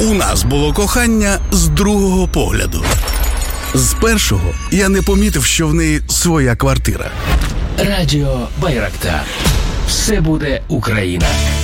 У нас було кохання з другого погляду. З першого я не помітив, що в неї своя квартира. Радіо Байрактар. Все буде Україна.